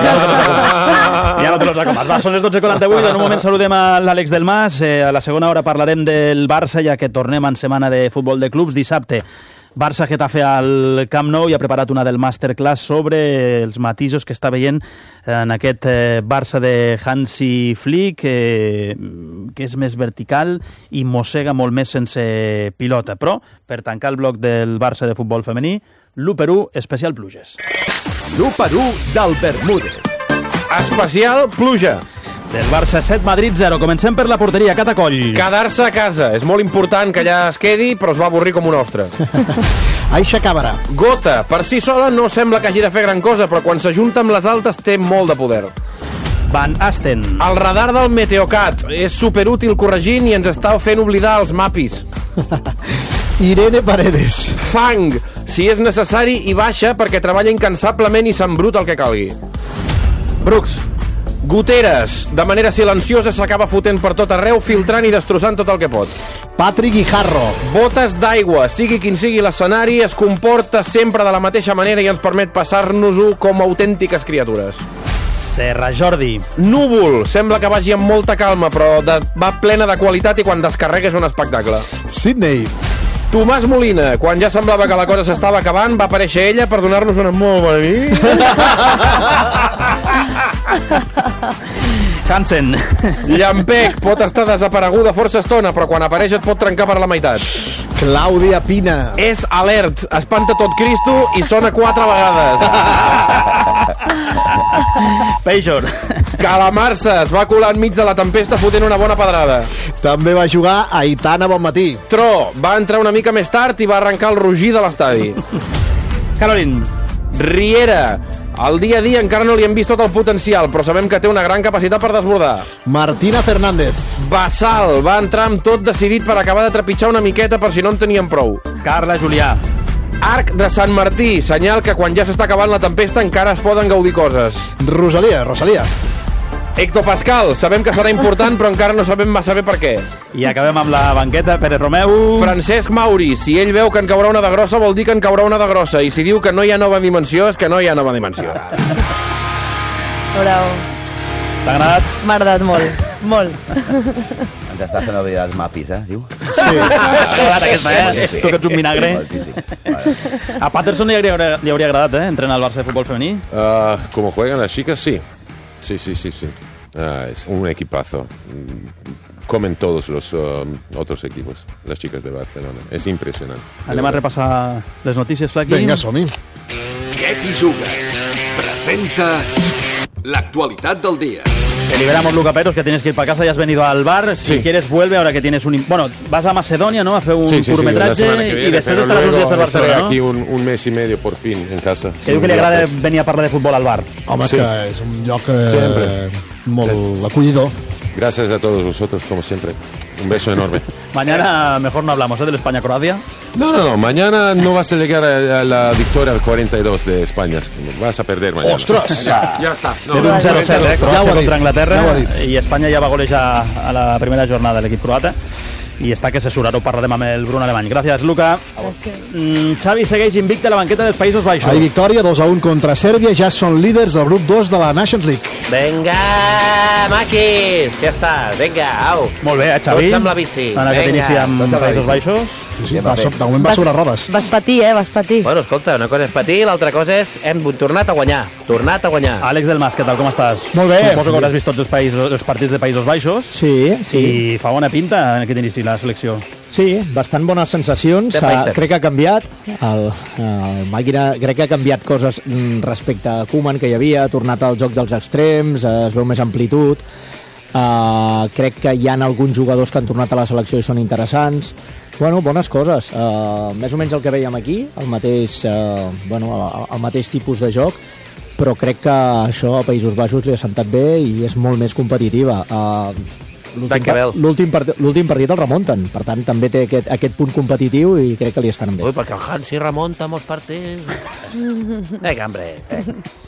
[SPEAKER 1] Ja no te lo saco más. Va, són les dotze quaranta-vuit. En un moment saludem a l'Àlex Del Mas. Eh, a la segona hora parlarem del Barça, ja que tornem en setmana de futbol de clubs. Dissabte, Barça-Getafe al Camp Nou, i ha preparat una del masterclass sobre els matisos que està veient en aquest eh, Barça de Hansi Flick, eh, que és més vertical i mossega molt més sense pilota. Però, per tancar el bloc del Barça de futbol femení, l'u per u especial pluges.
[SPEAKER 20] l'u per u del Bermúdez.
[SPEAKER 5] Especial pluja.
[SPEAKER 1] Del Barça set, Madrid zero. Comencem per la porteria, Catacoll.
[SPEAKER 5] Quedar-se a casa. És molt important que allà es quedi, però es va avorrir com un ostre.
[SPEAKER 2] Aixa Cabra.
[SPEAKER 5] Gota. Per si sola no sembla que hagi de fer gran cosa, però quan s'ajunta amb les altes té molt de poder.
[SPEAKER 1] Van Asten.
[SPEAKER 5] El radar del Meteocat és superútil corregint i ens està fent oblidar els mapis.
[SPEAKER 2] Irene Paredes.
[SPEAKER 5] Fang. Si és necessari, i baixa perquè treballa incansablement i s'embruta el que calgui. Brooks. Goteres. De manera silenciosa s'acaba fotent per tot arreu, filtrant i destrossant tot el que pot.
[SPEAKER 2] Patrick Guijarro.
[SPEAKER 5] Botes d'aigua. Sigui quin sigui l'escenari, es comporta sempre de la mateixa manera i ens permet passar-nos-ho com autèntiques criatures.
[SPEAKER 1] Serra Jordi.
[SPEAKER 5] Núvol. Sembla que vagi amb molta calma, però de, va plena de qualitat i quan descarrega és un espectacle.
[SPEAKER 2] Sydney.
[SPEAKER 5] Tomàs Molina. Quan ja semblava que la cosa s'estava acabant, va aparèixer ella per donar-nos una molt bona nit.
[SPEAKER 1] Hansen.
[SPEAKER 5] Llampec. Pot estar desapareguda força estona, però quan apareix et pot trencar per la meitat.
[SPEAKER 2] Clàudia Pina.
[SPEAKER 5] És alert. Espanta tot Cristo i sona quatre vegades.
[SPEAKER 1] Peixor.
[SPEAKER 5] Calamarsa. Es va colar enmig de la tempesta fotent una bona pedrada.
[SPEAKER 2] També va jugar Aitana Bonmatí.
[SPEAKER 5] Tro. Va entrar una mica més tard i va arrencar el rugir de l'estadi.
[SPEAKER 1] Caroline.
[SPEAKER 5] Riera. Al dia a dia encara no li hem vist tot el potencial, però sabem que té una gran capacitat per desbordar.
[SPEAKER 2] Martina Fernández.
[SPEAKER 5] Basal. Va entrar amb tot decidit per acabar de trepitjar una miqueta per si no en tenien prou.
[SPEAKER 1] Carla Julià.
[SPEAKER 5] Arc de Sant Martí. Senyal que quan ja s'està acabant la tempesta encara es poden gaudir coses.
[SPEAKER 2] Rosalia. Rosalia.
[SPEAKER 5] Héctor Pascal. Sabem que serà important, però encara no sabem massa bé per què.
[SPEAKER 1] I acabem amb la banqueta. Pérez Romeu.
[SPEAKER 5] Francesc Mauri. Si ell veu que en caurà una de grossa, vol dir que en caurà una de grossa. I si diu que no hi ha nova dimensió, és que no hi ha nova dimensió.
[SPEAKER 6] Bravo.
[SPEAKER 1] T'ha agradat?
[SPEAKER 6] M'ha agradat molt, molt.
[SPEAKER 9] Ens està fent oblidar els mapis, eh, diu?
[SPEAKER 2] Sí.
[SPEAKER 1] T'ha agradat aquesta, eh?
[SPEAKER 9] Sí.
[SPEAKER 1] Tu que ets un vinagre.
[SPEAKER 9] Moltíssim.
[SPEAKER 1] A Patterson li hauria, li hauria agradat, eh? Entrenar al Barça de futbol femení.
[SPEAKER 8] Ah, como juegan las chicas, sí. Sí, sí, sí, sí. Ah, es un equipazo. Mm, Comen todos los um, otros equipos, las chicas de Barcelona. Es impresionante.
[SPEAKER 1] Anem a repassar les notícies, Flaqui.
[SPEAKER 2] Vinga, som-hi.
[SPEAKER 20] Què t'hi jugues? Presenta l'actualitat del dia.
[SPEAKER 1] Te liberamos, Luca Peros, que tienes que ir para casa, ya has venido al bar. Si
[SPEAKER 8] Sí.
[SPEAKER 1] quieres, vuelve ahora que tienes un... Bueno, vas a Macedonia, ¿no? A hacer un
[SPEAKER 8] Sí, sí, sí, la
[SPEAKER 1] curtmetraje
[SPEAKER 8] semana que viene,
[SPEAKER 1] y después
[SPEAKER 8] pero
[SPEAKER 1] estarás unos días
[SPEAKER 8] luego
[SPEAKER 1] per
[SPEAKER 8] estaré
[SPEAKER 1] Barcelona,
[SPEAKER 8] aquí
[SPEAKER 1] ¿no?
[SPEAKER 8] un, un mes y medio por fin en casa.
[SPEAKER 1] Que diu que li agrada venir a parlar de futbol al bar.
[SPEAKER 2] Home,
[SPEAKER 8] Sí.
[SPEAKER 2] que és un lloc eh,
[SPEAKER 8] Sempre.
[SPEAKER 2] molt acollidor.
[SPEAKER 8] Gracias a todos vosotros, como siempre. Un beso enorme.
[SPEAKER 1] Mañana mejor no hablamos, ¿eh? Del España-Croacia.
[SPEAKER 8] No, no, no. Mañana no vas a llegar a, a la victoria al cuarenta y dos de España. Vas a perder mañana.
[SPEAKER 2] Ostres!
[SPEAKER 8] Ya, ya está. No,
[SPEAKER 1] Té un zero zero, eh?
[SPEAKER 2] Ja ho ha
[SPEAKER 1] Croàcia
[SPEAKER 2] dit,
[SPEAKER 1] contra Anglaterra,
[SPEAKER 2] ja ho ha dit.
[SPEAKER 1] i Espanya ja va golejar a la primera jornada l'equip croata. i està que s'assurarà, ho parlarem amb el Bruno Alemany. Gràcies, Luca.
[SPEAKER 6] Gràcies.
[SPEAKER 1] Mm, Xavi segueix invicte a la banqueta dels Països Baixos.
[SPEAKER 2] Ahí victòria, dos a un contra Sèrbia, ja són líders del grup dos de la Nations League.
[SPEAKER 10] Vinga, maquis, ja està, vinga, au.
[SPEAKER 1] Molt bé, eh, Xavi?
[SPEAKER 10] Tots amb la bici.
[SPEAKER 1] En aquest inici amb Països Baixos.
[SPEAKER 2] Sí, sí, va, de moment va sobre rodes.
[SPEAKER 6] Vas patir, eh, vas patir.
[SPEAKER 10] Bueno, escolta, una cosa és patir, l'altra cosa és hem tornat a guanyar, tornat a guanyar.
[SPEAKER 1] Àlex del Mas, què tal, com estàs?
[SPEAKER 22] Molt bé.
[SPEAKER 1] Suposo que hauràs vist tots els, països, els partits de Països Baixos.
[SPEAKER 22] Sí, sí.
[SPEAKER 1] I fa bona pinta en aquest inici la selecció.
[SPEAKER 22] Sí, bastant bones sensacions. Uh, crec que ha canviat. El, el Màquina crec que ha canviat coses respecte a Koeman, que hi havia, ha tornat al joc dels extrems, uh, es veu més amplitud. Uh, crec que hi ha alguns jugadors que han tornat a la selecció i són interessants. Bueno, bones coses. Uh, més o menys el que veiem aquí, el mateix, uh, bueno, el, el mateix tipus de joc, però crec que això a Països Baixos li ha sentat bé i és molt més competitiva. Uh, L'últim part, partit el remunten, per tant també té aquest, aquest punt competitiu i crec que li estan bé.
[SPEAKER 10] Ui, perquè el Hansi remunta molts partits. Vinga, hombre. Eh.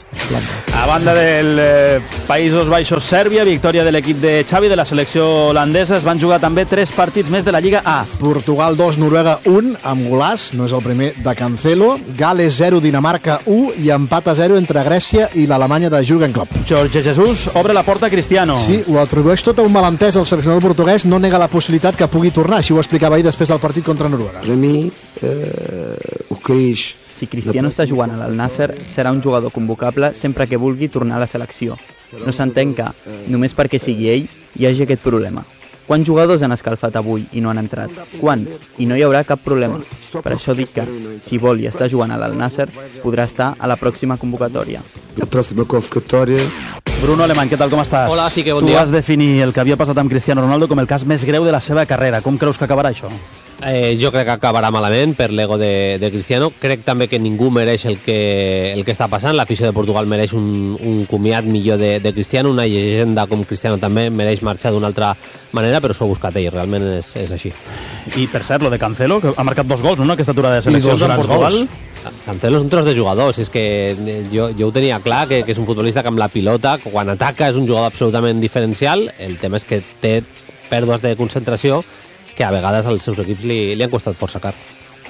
[SPEAKER 1] A banda del eh, Països Baixos Sèrbia, victòria de l'equip de Xavi de la selecció holandesa, es van jugar també tres partits més de la Lliga A.
[SPEAKER 2] Portugal dos, Noruega un, amb golàs, no és el primer de Cancelo, Gales zero, Dinamarca u i empat a zero entre Grècia i l'Alemanya de Jürgen Klopp.
[SPEAKER 1] Jorge Jesus obre la porta a Cristiano.
[SPEAKER 2] Sí, ho atribueix tot a un malentès. El seleccionador portuguès no nega la possibilitat que pugui tornar, així ho explicava ahir després del partit contra Noruega.
[SPEAKER 11] Per mi, eh, ho creix.
[SPEAKER 12] Si Cristiano està jugant a l'Al-Nasser, serà un jugador convocable sempre que vulgui tornar a la selecció. No s'entén que, només perquè sigui ell, hi hagi aquest problema. Quants jugadors han escalfat avui i no han entrat? Quants? I no hi haurà cap problema. Per això dic que, si vol i està jugant a l'Al-Nasser, podrà estar a la pròxima convocatòria.
[SPEAKER 11] La pròxima convocatòria...
[SPEAKER 1] Bruno Alemany, què tal, com estàs?
[SPEAKER 12] Hola, sí que bon
[SPEAKER 1] tu
[SPEAKER 12] dia.
[SPEAKER 1] Tu vas definir el que havia passat amb Cristiano Ronaldo com el cas més greu de la seva carrera. Com creus que acabarà això?
[SPEAKER 24] Eh, jo crec que acabarà malament per l'ego de, de Cristiano. Crec també que ningú mereix el que, el que està passant. L'afició de Portugal mereix un, un comiat millor de, de Cristiano. Una llegenda com Cristiano també mereix marxar d'una altra manera, però s'ho ha buscat ell, realment és, és així.
[SPEAKER 1] I per cert, lo de Cancelo, que ha marcat dos gols, no?, aquesta aturada de seleccions en Portugal.
[SPEAKER 24] Gols. Cancelo és un tros de jugadors, és que jo, jo ho tenia clar, que, que és un futbolista que amb la pilota, quan ataca, és un jugador absolutament diferencial. El tema és que té pèrdues de concentració que a vegades als seus equips li, li han costat força car.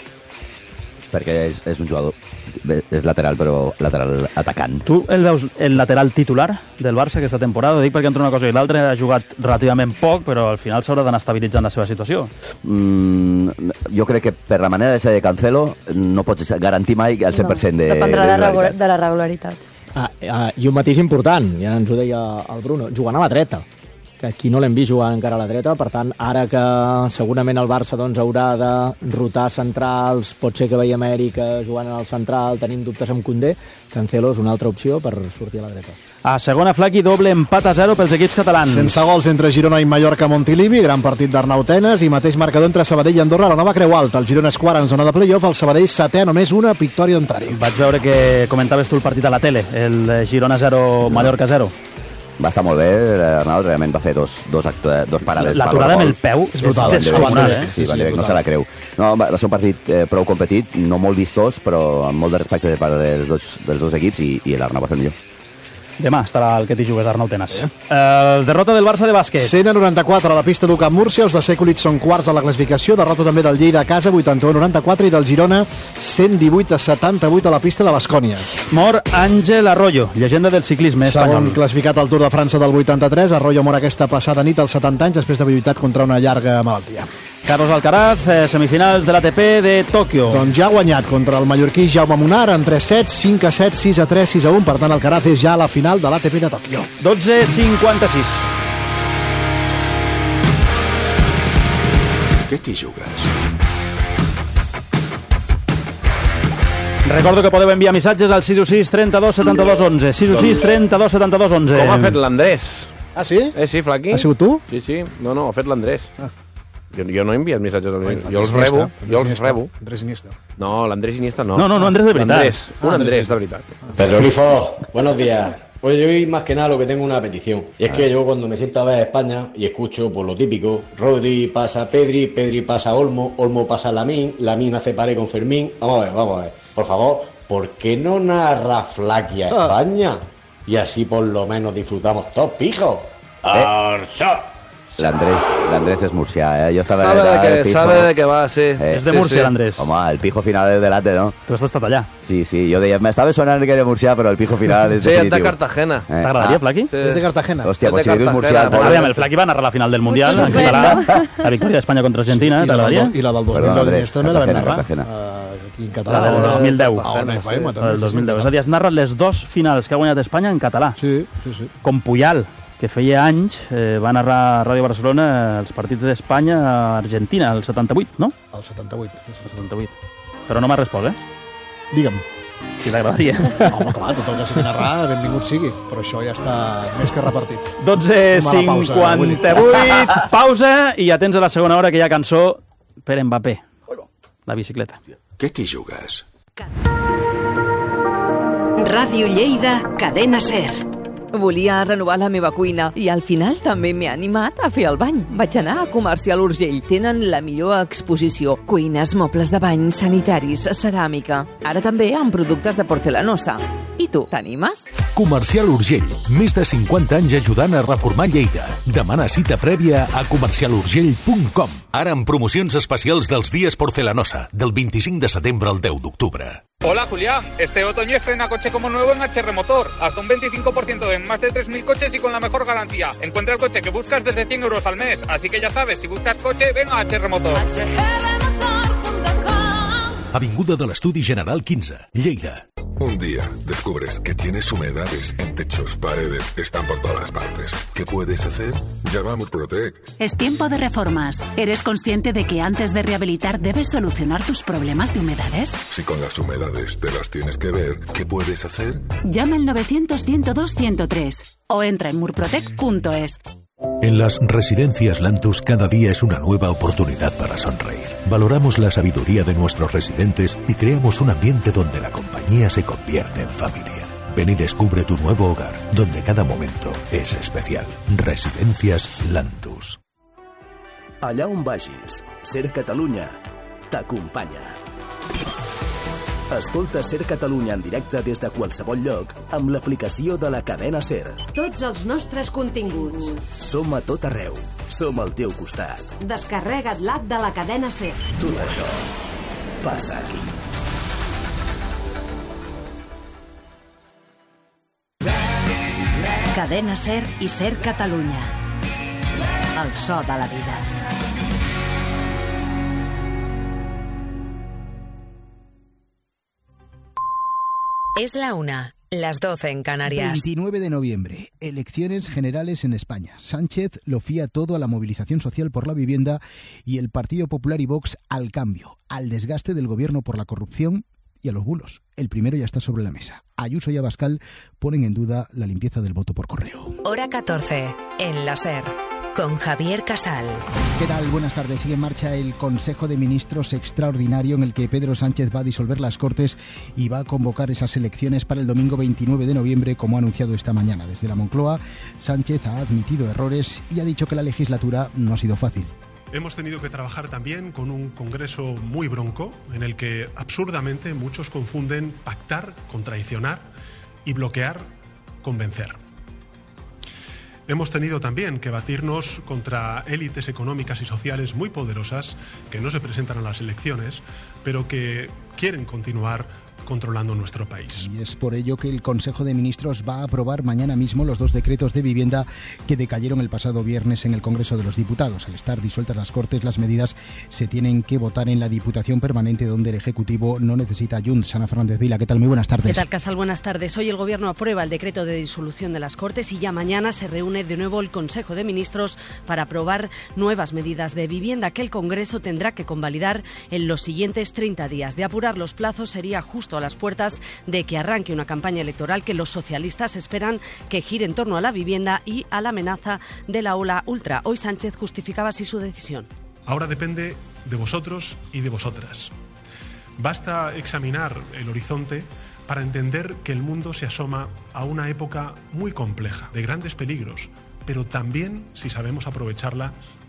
[SPEAKER 9] Perquè és, és un jugador, és lateral, però lateral atacant.
[SPEAKER 1] Tu el veus el lateral titular del Barça aquesta temporada? Ho dic perquè entre una cosa i l'altra ha jugat relativament poc, però al final s'haurà d'anar estabilitzant la seva situació.
[SPEAKER 9] Mm, jo crec que per la manera de ser de Cancelo no pots garantir mai el cent per cent de,
[SPEAKER 6] no, dependrà
[SPEAKER 9] de,
[SPEAKER 6] de, regular, de la regularitat.
[SPEAKER 22] Ah, ah, I un matís important, ja ens ho deia el Bruno, jugant a la dreta, que aquí no l'hem vist jugar encara a la dreta, per tant, ara que segurament el Barça doncs, haurà de rotar centrals, pot ser que veiem Eric jugant al central, tenim dubtes amb Koundé, Cancelo és una altra opció per sortir a la dreta.
[SPEAKER 1] A segona, Flaqui, doble empat a zero pels equips catalans.
[SPEAKER 2] Sense gols entre Girona i Mallorca a Montilivi, gran partit d'Arnau Tenes i mateix marcador entre Sabadell i Andorra a la nova Creu Alta. El Girona és quart en zona de play-off, el Sabadell setè, només una victòria d'entrar-hi.
[SPEAKER 1] Vaig veure que comentaves tu el partit a la tele, el Girona zero, Mallorca zero.
[SPEAKER 9] Va estar molt bé, Arnau realment va fer dos, dos, acte, dos parades.
[SPEAKER 1] L'aturada amb el peu és brutal. És descomunal, eh?
[SPEAKER 9] Sí, sí, no se la creu. No, va, va ser un partit eh, prou competit, no molt vistós, però amb molt de respecte de part dels dos, dels dos equips i, i l'Arnau va fer millor.
[SPEAKER 1] Demà estarà el que t'hi jugues, Arnau Tenes. Eh? Uh, derrota del Barça de bàsquet.
[SPEAKER 2] cent a noranta-quatre a la pista d'U Camp Múrcia. Els de Sekulic són quarts a la classificació. Derrota també del Lleida a casa, vuitanta-u a noranta-quatre, i del Girona, cent divuit a setanta-vuit a la pista de Baskonia.
[SPEAKER 1] Mor Àngel Arroyo, llegenda del ciclisme espanyol.
[SPEAKER 2] Segon classificat al Tour de França del vuitanta-tres. Arroyo mor aquesta passada nit als setanta anys després d'haver lluitat contra una llarga malaltia.
[SPEAKER 1] Carlos Alcaraz, eh, semifinals de l'A T P de Tòquio.
[SPEAKER 2] Doncs ja ha guanyat contra el mallorquí Jaume Munar en tres sets, cinc a set, sis a tres, sis a un. Per tant, Alcaraz és ja a la final de l'A T P de Tòquio.
[SPEAKER 1] dotze cinquanta-sis.
[SPEAKER 20] Què t'hi jugues?
[SPEAKER 1] Recordo que podeu enviar missatges al sis u sis, trenta-dos, setanta-dos, onze. sis u sis, trenta-dos, setanta-dos, onze.
[SPEAKER 5] Com ha fet l'Andrés?
[SPEAKER 2] Ah, sí?
[SPEAKER 5] Eh, sí, Flaqui.
[SPEAKER 2] Ha sigut tu?
[SPEAKER 5] Sí, sí. No, no, ho ha fet l'Andrés. Ah. Jo, jo no he enviat missatges al
[SPEAKER 2] Bueno,
[SPEAKER 5] jo els
[SPEAKER 2] Andrés
[SPEAKER 5] rebo,
[SPEAKER 2] Iniesta,
[SPEAKER 5] jo els
[SPEAKER 2] Andrés
[SPEAKER 5] rebo.
[SPEAKER 2] Andrés Iniesta.
[SPEAKER 5] No, l'Andrés Iniesta no.
[SPEAKER 1] No, no, no, Andrés de veritat.
[SPEAKER 5] Andrés, un
[SPEAKER 2] Ah, Andrés
[SPEAKER 5] Andrés de veritat.
[SPEAKER 25] Pedro Grifo, buenos días. Pues yo hoy más que nada lo que tengo una petición. Y es que yo cuando me siento a ver España y escucho por lo típico, Rodri pasa a Pedri, Pedri pasa a Olmo, Olmo pasa a Lamín, Lamín hace pared con Fermín. Vamos a ver, vamos a ver. Por favor, ¿por qué no narra Flaqui a España? Y así por lo menos disfrutamos todos, pijo.
[SPEAKER 10] Arxa,
[SPEAKER 2] L'Andrés,
[SPEAKER 9] l'Andrés és murcià, eh? Jo estava
[SPEAKER 13] sabe, de que,
[SPEAKER 9] pijo.
[SPEAKER 13] sabe de que va, sí.
[SPEAKER 1] Eh, és de Múrcia, sí, sí. l'Andrés.
[SPEAKER 9] Home, el pijo final és de l'Ate, no?
[SPEAKER 1] Tu has estat allà.
[SPEAKER 9] Sí, sí, jo deia, m'estava sonant que era murcià, però el pijo final és
[SPEAKER 13] sí,
[SPEAKER 9] definitiu.
[SPEAKER 13] Sí, és de Cartagena.
[SPEAKER 9] Eh.
[SPEAKER 1] T'agradaria, Flaqui?
[SPEAKER 13] Sí.
[SPEAKER 2] És de Cartagena.
[SPEAKER 9] Hòstia, pues si dius murcià...
[SPEAKER 1] Aviam, el Flaqui va narrar la final del Mundial en català, la victòria d'Espanya contra Argentina,
[SPEAKER 2] sí,
[SPEAKER 1] t'agradaria?
[SPEAKER 2] I la del dos mil deu d'Iniesta també la vam narrar. Aquí en català.
[SPEAKER 1] La del dos mil deu.
[SPEAKER 2] Ah, on F M, també.
[SPEAKER 1] El dos mil deu. És a dir, has narrat les dos finals que ha guanyat Espanya en català.
[SPEAKER 2] Sí, sí, sí.
[SPEAKER 1] Com Puyal, que feia anys eh, va narrar a Ràdio Barcelona els partits d'Espanya a Argentina, el setanta-vuit, no?
[SPEAKER 2] El setanta-vuit.
[SPEAKER 1] El setanta-vuit. Però no m'ha respost, eh?
[SPEAKER 2] Digue'm.
[SPEAKER 1] Si t'agradaria.
[SPEAKER 2] Home, clar, tot el que sigui narrar, benvingut sigui, però això ja està més que repartit.
[SPEAKER 1] dotze cinquanta-vuit, pausa, i ja tens a la segona hora que hi ha cançó per Mbappé, la bicicleta.
[SPEAKER 20] Què t'hi jugues?
[SPEAKER 14] Ràdio Lleida, Cadena Ser. Volia renovar la meva cuina i al final també m'he animat a fer el bany. Vaig anar a Comercial Urgell. Tenen la millor exposició. Cuines, mobles de bany, sanitaris, ceràmica. Ara també amb productes de porcelanosa. I tu, t'animes?
[SPEAKER 15] Comercial Urgell. Més de cinquanta anys ajudant a reformar Lleida. Demana cita prèvia a comercial urgell punt com. Ara amb promocions especials dels dies porcelanosa, del vint-i-cinc de setembre al deu d'octubre.
[SPEAKER 16] Hola Julián, este otoño estrena coche como nuevo en H R Motor, hasta un veinticinco por ciento en más de tres mil coches y con la mejor garantía. Encuentra el coche que buscas desde cien euros al mes, así que ya sabes, si buscas coche, ven a H R Motor.
[SPEAKER 15] Avinguda de l'Estudi General quinze, Lleida.
[SPEAKER 17] Un día descubres que tienes humedades en techos, paredes, están por todas partes. ¿Qué puedes hacer? Llama a Murprotec.
[SPEAKER 26] Es tiempo de reformas. ¿Eres consciente de que antes de rehabilitar debes solucionar tus problemas de humedades?
[SPEAKER 17] Si con las humedades te las tienes que ver, ¿qué puedes hacer?
[SPEAKER 26] Llama al novecientos, ciento dos, ciento tres o entra en murprotec punto es.
[SPEAKER 15] En las residencias Lantus cada día es una nueva oportunidad para sonreír. Valoramos la sabiduría de nuestros residentes y creamos un ambiente donde la compañía se convierte en familia. Ven y descubre tu nuevo hogar, donde cada momento es especial. Residencias Lantus.
[SPEAKER 27] Allà on vagis, Ser Catalunya t'acompanya. Escolta Ser Catalunya en directe des de qualsevol lloc amb l'aplicació de la cadena Ser.
[SPEAKER 28] Tots els nostres continguts.
[SPEAKER 27] Som a tot arreu. Som al teu costat.
[SPEAKER 28] Descarrega't l'app de la cadena Ser.
[SPEAKER 27] Tot això passa aquí.
[SPEAKER 28] Cadena Ser i Ser Catalunya. El so de la vida.
[SPEAKER 14] Es la una, las doce en Canarias.
[SPEAKER 29] veintinueve de noviembre, elecciones generales en España. Sánchez lo fía todo a la movilización social por la vivienda y el Partido Popular y Vox al cambio, al desgaste del gobierno por la corrupción y a los bulos. El primero ya está sobre la mesa. Ayuso y Abascal ponen en duda la limpieza del voto por correo.
[SPEAKER 14] Hora catorce, en la Ser, con Javier Casal.
[SPEAKER 29] ¿Qué tal? Buenas tardes. Sigue en marcha el Consejo de Ministros extraordinario en el que Pedro Sánchez va a disolver las Cortes y va a convocar esas elecciones para el domingo veintinueve de noviembre, como ha anunciado esta mañana. Desde la Moncloa, Sánchez ha admitido errores y ha dicho que la legislatura no ha sido fácil.
[SPEAKER 30] Hemos tenido que trabajar también con un Congreso muy bronco, en el que absurdamente muchos confunden pactar con traicionar y bloquear con vencer. Hemos tenido también que batirnos contra élites económicas y sociales muy poderosas que no se presentan a las elecciones, pero que quieren continuar controlando nuestro país.
[SPEAKER 29] Y es por ello que el Consejo de Ministros va a aprobar mañana mismo los dos decretos de vivienda que decayeron el pasado viernes en el Congreso de los Diputados. Al estar disueltas las Cortes, las medidas se tienen que votar en la Diputación Permanente, donde el Ejecutivo no necesita Junts. Ana Fernández Vila, ¿qué tal? Muy buenas tardes.
[SPEAKER 31] ¿Qué tal, Casal? Buenas tardes. Hoy el Gobierno aprueba el decreto de disolución de las Cortes y ya mañana se reúne de nuevo el Consejo de Ministros para aprobar nuevas medidas de vivienda que el Congreso tendrá que convalidar en los siguientes treinta días. De apurar los plazos, sería justo a las puertas de que arranque una campaña electoral que los socialistas esperan que gire en torno a la vivienda y a la amenaza de la ola ultra. Hoy Sánchez justificaba así su decisión.
[SPEAKER 30] Ahora depende de vosotros y de vosotras. Basta examinar el horizonte para entender que el mundo se asoma a una época muy compleja, de grandes peligros, pero también, si sabemos aprovecharla,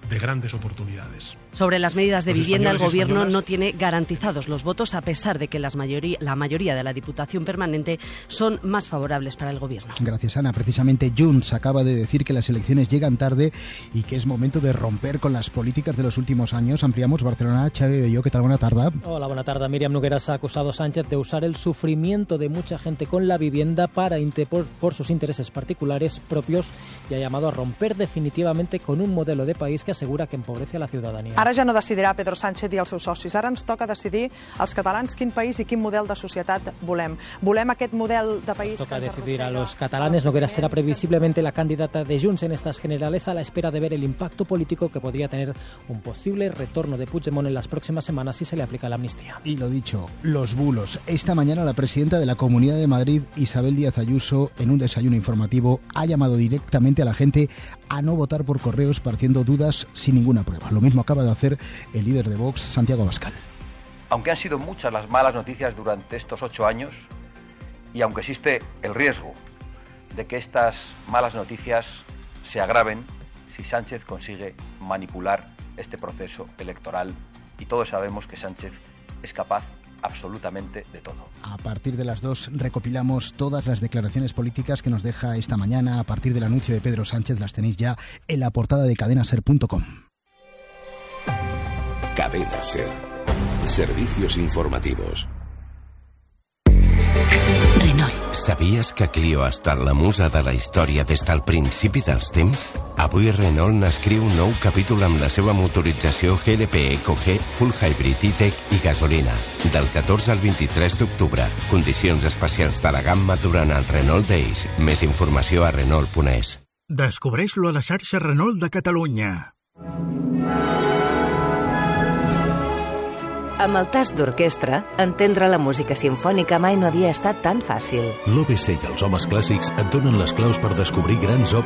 [SPEAKER 30] de grandes oportunidades.
[SPEAKER 31] Sobre las medidas de
[SPEAKER 30] Los
[SPEAKER 31] vivienda, el
[SPEAKER 30] españoles y
[SPEAKER 31] Gobierno
[SPEAKER 30] españolas-
[SPEAKER 31] no tiene garantizados los votos, a pesar de que las mayoría, la mayoría de la Diputación Permanente son más favorables para el Gobierno.
[SPEAKER 29] Gracias, Ana. Precisamente Junts acaba de decir que las elecciones llegan tarde y que es momento de romper con las políticas de los últimos años. Ampliamos Barcelona. Xavi Belló, ¿qué tal? Buena tarde.
[SPEAKER 3] Hola, buena tarde. Miriam Nogueras ha acusado a Sánchez de usar el sufrimiento de mucha gente con la vivienda para por, por sus intereses particulares propios y ha llamado a romper definitivamente con un modelo de país que asegura que empobrece a la ciudadanía.
[SPEAKER 4] Ara ja no decidirà Pedro Sánchez i els seus socis. Ara ens toca decidir als catalans quin país i quin model de societat volem. Volem aquest model de país
[SPEAKER 3] Toca
[SPEAKER 4] que ens
[SPEAKER 3] decidir a los catalanes. Nogueras será previsiblemente la candidata de Junts en estas generales a la espera de ver el impacto político que podría tener un posible retorno de Puigdemont en las próximas semanas si se le aplica la amnistía.
[SPEAKER 29] Y lo dicho, los bulos. Esta mañana la presidenta de la Comunidad de Madrid, Isabel Díaz Ayuso, en un desayuno informativo, ha llamado directamente a la gente a no votar por correo esparciendo dudas sin ninguna prueba. Lo mismo acaba de hacer el líder de Vox, Santiago Abascal.
[SPEAKER 7] Aunque han sido muchas las malas noticias durante estos ocho años y aunque existe el riesgo de que estas malas noticias se agraven si Sánchez consigue manipular este proceso electoral, y todos sabemos que Sánchez es capaz absolutamente de todo.
[SPEAKER 29] A partir de las dos recopilamos todas las declaraciones políticas que nos deja esta mañana. A partir del anuncio de Pedro Sánchez las tenéis ya en la portada de cadena ser punto com.
[SPEAKER 8] Cadena Ser. Servicios informativos.
[SPEAKER 11] Renault. Sabies que Clio ha estat la musa de la història des del principi dels temps? Avui Renault n'escriu un nou capítol amb la seva motorització G L P Eco G, Full Hybrid E-Tech i gasolina. Del catorze al vint-i-tres d'octubre. Condicions especials de la gamma durant el Renault Days. Més informació a Renault punt es.
[SPEAKER 12] Descobreix-lo a la xarxa Renault de Catalunya.
[SPEAKER 13] Amb el tast d'orquestra, entendre la música simfònica mai no havia estat tan fàcil.
[SPEAKER 15] L'O B C i els homes clàssics et donen les claus per descobrir grans obres